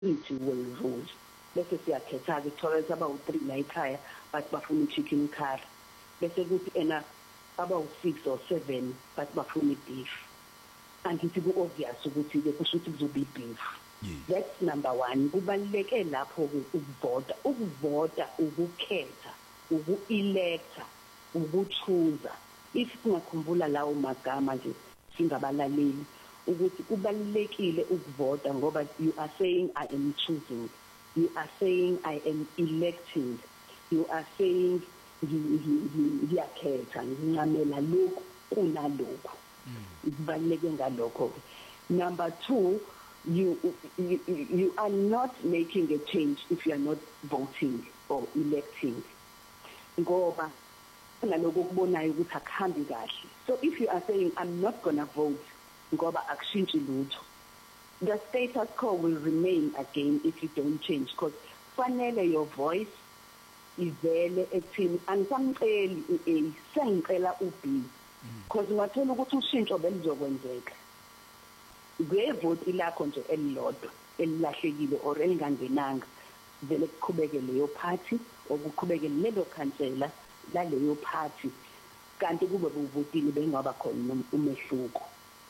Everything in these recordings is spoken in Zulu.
ithi will rules bese siyakhetha ke thola aba-3 la ekhaya bathi bafuna i-chicken curry bese kuthi ena aba-6 or 7 bathi bafuna i-beef angithi ku-obvious ukuthi ke kusho ukuthi kuzobe i-beef. That's number 1. Kubaluleke lapho ukuvota ukukhetha uku-electa ukuchuza. If singakhumbula lawo magama nje singabalaleli ukuthi kubalulekile ukuvota ngoba you are saying I am choosing, you are saying I am electing, you are saying ngiyakhetha nginqamela lokhu kunalokhu. Kubaluleke ngalokho. Number 2, you are not making a change if you are not voting or electing. Ngoba ngaloko kubonayo ukuthi akuhambi kahle. So if you are saying I'm not going to vote ngoba akushintshi lutho, the status quo will remain again if you don't change, because fanele your voice ivele ekuthini angisamceli uA sengicela uB, because ungathola ukuthi ushintsho belizokwenzeka ngevote lakho nje elilodwa elilahlekile or elingangenanga vele kuqhubeke leyo party okuqhubeke lelo khansela laleyo party kanti kube buvotile bengaba khona umehluko.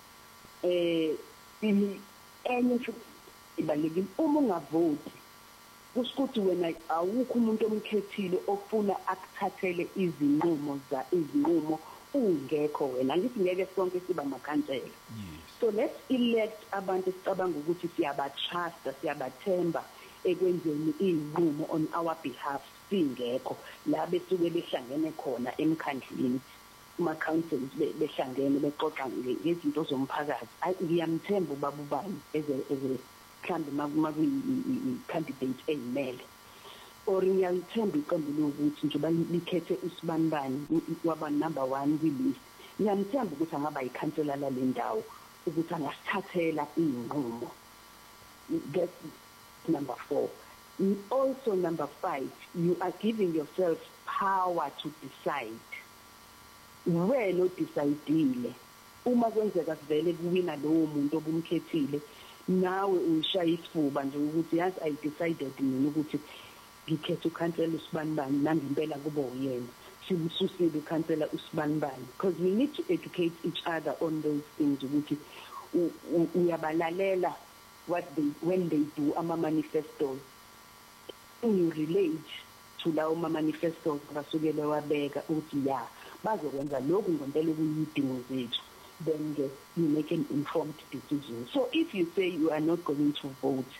Enye ibalekile uma ungavoti kusikuthi wena awukho umuntu omkhethile ofuna akuthathele izinqumo ungekho wena. Ngithi ngeke sonke siba makhansela. So let's elect abantu sicabanga ukuthi siyabatrust siyabathemba ekwenzeni izinqumo on our behalf singekho la besuke behlangene khona emkhandlini kuma councils behlangene bexoxa ngezinto zomphakathi. Ngiyamthemba ubaba ubani eze mhlambe makuyi candidate eyimele or ngiyamthemba iqembu lokuthi nje balikhethe usibanibani waba number 1 kwilist. Ngiyamthemba ukuthi angaba yikhansela lale ndawo ukuthi angasithathela izinqumo. That's number 4. Also number 5, you are giving yourself power to decide. Wena udecidile uma kwenzeka kuvele kuwina lowo muntu obumkhethile nawe uyishaya isifuba nje ukuthi yes I decided mina ukuthi ngikhetha ukhansela usibanibani nami impela kuba uyena sibususile ukhansela usibanibani, because we need to educate each other on those things ukuthi uyabalalela when they do ama manifestos, you relate to lawo ma manifestos basukele wabeka ukuthi ya bazokwenza lokhu ngontela kuyidingo zethu, then you make an informed decision. So if you say you are not going to vote,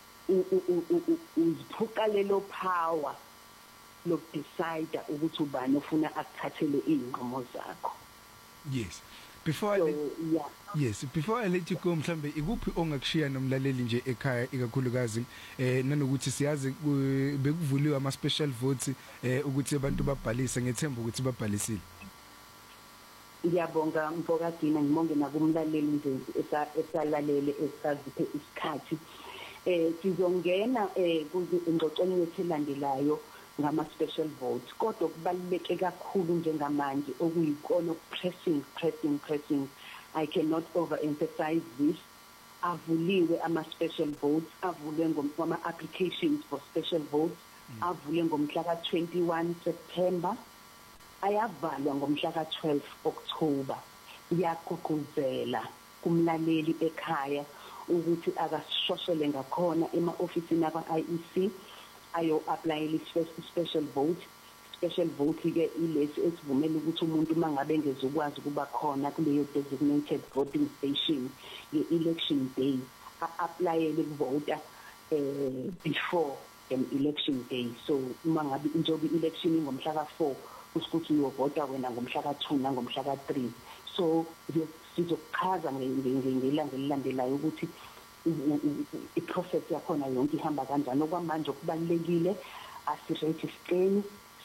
uziphuka lelo power lokudecide ukuthi ubani ofuna akuthathele izinqumo zakho. Yes. Before I let you go mhlambe ikuphi ongakushiya nomlaleli nje ekhaya ikakhulukazi nanokuthi siyazi bekuvuliwe ama special votes ukuthi abantu babhalise, ngethemba ukuthi babhalisile. Ngiyabonga Mfokadina, ngibonge nakumlaleli nje esalalele esaziphe isikhathi. Sizongena ingxoxweni yethu elandelayo ngama special votes, kodwa kubaluleke kakhulu njengamanje okuyikona pressing. I cannot overemphasize this. Avuliwe ama special votes, avulwe ngoma applications for special votes, avulwe ngomhla ka-21 September, ayavalwa ngomhla ka-12 October. Ngiyaqhubuzela kumlaleli ekhaya ukuthi akasishoshele ngakhona ema-ofisini aka-IEC ayo apply special vote. Special vote ke ilesi esivumela ukuthi umuntu mangabe ngezokwazi kuba khona kuleyo designated voting station ye-election day a-applyele ukuvota before an election day. So mangabe njengoba election ngomhla ka-4 usikuthi uyovota wena ngomhla ka-2 nangomhla ka-3. So sizochaza ngelanga elilandelayo ukuthi i-process yakhona yonke ihamba kanjani. Okwamanje okubalekile asiregistreni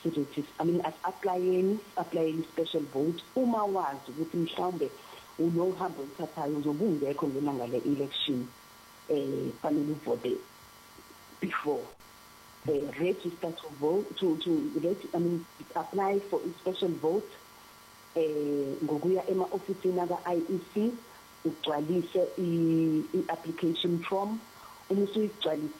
applyeni special vote uma wazi ukuthi mhlawumbe unohambo oluthathayo uzobe ungekho ngelanga le-election fanele uvote before register to vote apply for a special vote ngokuya ema-ofisini aka-IEC ugcwalise i-application form uma usuyigcwalisa